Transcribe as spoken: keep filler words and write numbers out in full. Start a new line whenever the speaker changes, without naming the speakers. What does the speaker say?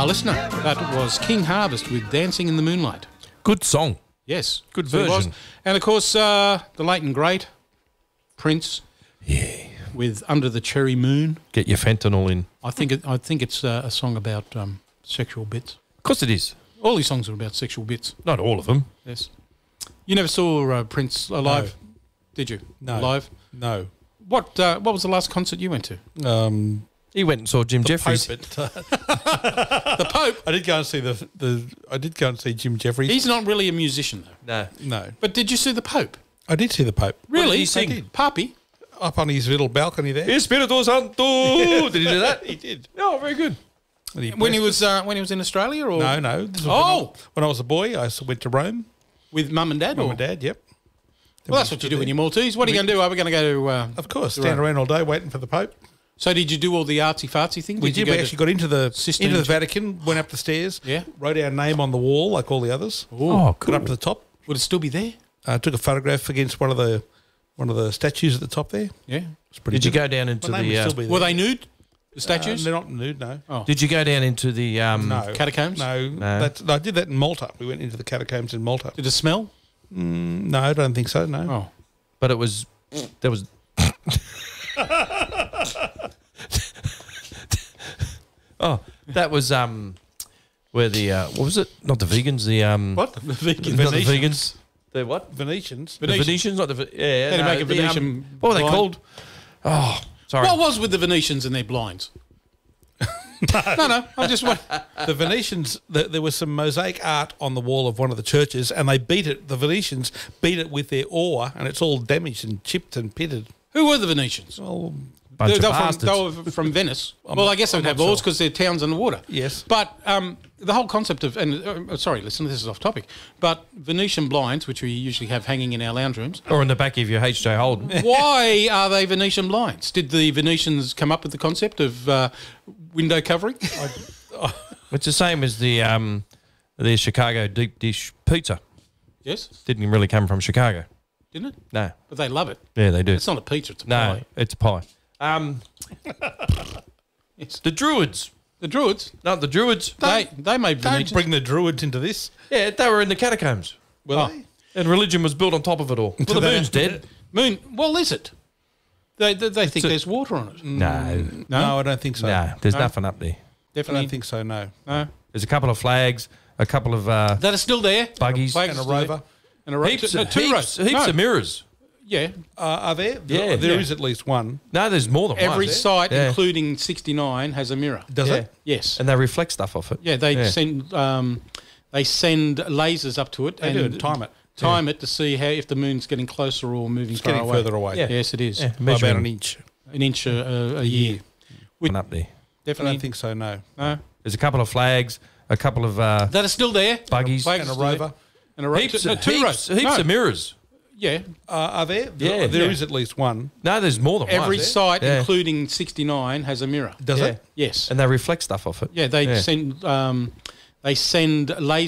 listener. That was King Harvest with Dancing in the Moonlight.
Good song.
Yes.
Good
so it was.
version.
And, of course, uh, the late and great Prince.
Yeah.
With Under the Cherry Moon.
Get your fentanyl in.
I think it, I think it's uh, a song about um, sexual bits.
Of course it is.
All these songs are about sexual bits.
Not all of them.
Yes. You never saw uh, Prince live,
No.
did you?
No.
Live?
No.
What uh, What was the last concert you went to?
Um,
He went and saw Jim
the
Jeffries.
Pope at, uh,
The Pope?
I did go and see the the. I did go and see Jim Jeffries.
He's not really a musician, though.
No.
no,
But did you see the Pope?
I did see the Pope.
Really?
he sing?
I did.
Papi?
Up on his little balcony there.
Espiritu Santo. Did he do that?
He did.
Oh, very good.
And he
When he
blessed
was uh, when he was in Australia, or
us. No, no. This was
Oh!
when I, when I was a boy, I went to Rome.
with Mum and Dad?
Mum
or?
and Dad. Yep.
Well, that's what you do when you're Maltese. What are you going to do? Are we going to go to? Uh,
Of course,
to
stand
Rome?
around all day waiting for the Pope.
So did you do all the artsy fartsy things?
We
you
did.
go
We
to-
actually got into the
Sistine
into the
Chapel?
Vatican, went up the stairs,
Yeah.
wrote our name on the wall like all the others.
Oh,
Got up to the top.
Would it still be there?
Uh, took a photograph against one of the one of the statues at the top there.
Yeah.
It's pretty
Did you
good.
go down into
My name
the?
would
Uh,
still be
Were
there.
they nude? The statues?
Uh, they're not nude, no.
Oh.
Did you go down into the? Um,
No.
Catacombs?
No,
No.
That's, no, I did that in Malta. We went into the catacombs in Malta.
Did it smell?
No, I don't think so, no.
Oh.
But it was. There was. Oh, that was um, where the uh, what was it? Not the vegans. The um,
What? The vegan.
Not the vegans. The what?
Venetians.
The
Venetians.
Venetians, not the Ve- yeah.
How do you
no,
make a
the, um,
Venetian
what were they
blind?
called? Oh, sorry.
What was with the Venetians and their blinds? no, no. I just want.
The Venetians, the, there was some mosaic art on the wall of one of the churches, and they beat it, the Venetians beat it with their oar, and it's all damaged and chipped and pitted.
Who were the Venetians?
Well,
Bunch
they,
of
they, were from,
bastards.
they were from Venice.
I'm
well,
not-
I guess they
I'm
would have
not
laws
sure.
because they're towns on the water.
Yes.
But um, the whole concept of, and uh, sorry, listen, this is off topic, but Venetian blinds, which we usually have hanging in our lounge rooms,
Or in the back of your H J Holden.
why are they Venetian blinds? Did the Venetians come up with the concept of uh, window covering?
It's the same as the um, the Chicago deep dish pizza.
Yes,
Didn't really come from Chicago.
didn't it?
No.
But they love it.
Yeah, they do.
It's not a pizza, it's a
no,
pie.
it's a pie. Um,
Yes.
the Druids.
The Druids,
No, the Druids.
they, they made
don't
Venetians.
bring the Druids into this.
Yeah, they were in the catacombs.
Were
Oh.
they?
And religion was built on top of it all. Well, the
they-
moon's dead.
Moon, well, is it? They, they, they think
So-
there's water on it.
No.
No, I don't think so.
No, there's
No?
nothing up there.
I
Definitely.
don't think so, no.
No.
There's a couple of flags, a couple of uh,
That are still there.
buggies,
Flags
And a
are still there.
rover.
And a ro-
heaps,
no,
of,
two
heaps,
rows.
heaps
no.
of mirrors.
Yeah.
Uh, are there?
Yeah,
There
yeah.
is at least one.
No, there's more than
Every
one.
site,
Yeah.
including sixty-nine, has a mirror.
Does
Yeah.
it?
Yes.
And they reflect stuff off it.
Yeah, they
Yeah.
send um, they send lasers up to it
They
and
do and time it.
time it to see how if the moon's getting closer or moving
It's
far
getting
away.
further away.
Yeah.
Yes, it is.
Yeah,
By
measuring
about an inch.
An inch a, a, a year.
one up there.
I
Definitely.
don't think so, no.
No.
There's a couple of flags, a couple of uh,
That are still there.
buggies,
Flags
And a
are still there.
rover.
And a ro-
heaps,
no,
of,
two
heaps,
rows.
heaps
no.
of mirrors.
Yeah.
Uh, are there?
Yeah.
There
Yeah.
is at least one.
No, there's more than
Every
one.
site,
Yeah.
including sixty-nine, has a mirror.
Does
Yeah.
it?
Yes.
And they reflect stuff off it.
Yeah, they
Yeah.
send um, they send lasers